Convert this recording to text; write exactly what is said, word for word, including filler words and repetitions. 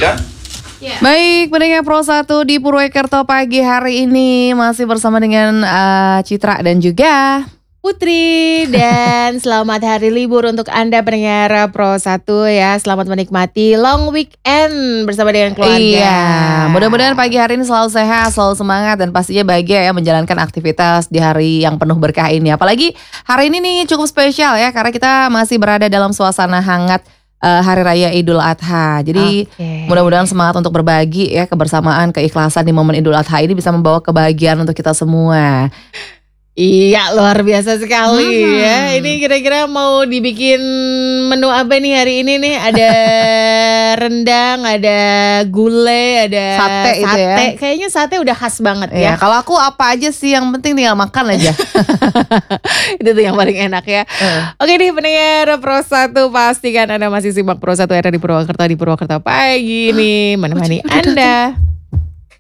Frida. Yeah. Baik, pendengar Pro satu di Purwokerto pagi hari ini masih bersama dengan uh, Citra dan juga Putri. Dan selamat hari libur untuk Anda pendengar Pro satu ya. Selamat menikmati long weekend bersama dengan keluarga. Iya, mudah-mudahan pagi hari ini selalu sehat, selalu semangat dan pastinya bahagia ya menjalankan aktivitas di hari yang penuh berkah ini. Apalagi hari ini nih cukup spesial ya karena kita masih berada dalam suasana hangat Uh, Hari Raya Idul Adha. Jadi okay. mudah-mudahan semangat untuk berbagi ya, kebersamaan, keikhlasan di momen Idul Adha ini bisa membawa kebahagiaan untuk kita semua. Iya, luar biasa sekali hmm. ya. Ini kira-kira mau dibikin menu apa nih hari ini nih? Ada rendang, ada gulai, ada sate, sate. Itu ya. Kayaknya sate udah khas banget ya. ya. Kalau aku apa aja sih, yang penting tinggal makan aja. Itu tuh yang paling enak ya. Uh. Oke nih pendengar Pro satu, pastikan Anda masih simak Pro satu era di Purwokerto di Purwokerto pagi nih menemani Anda.